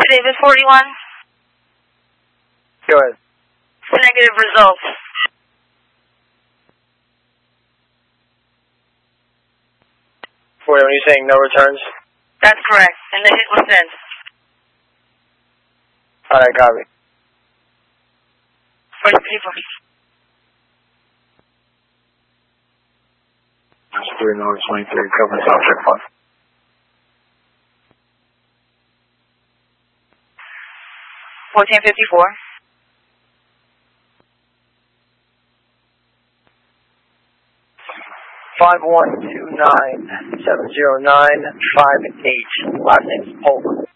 David 41. Go ahead. Negative results. When you're saying no returns? That's correct. And the hit was sent. Alright, copy. First people. That's 3 North 23, covering subject 1. $14.54. 5129-709-58. Last name is Poland.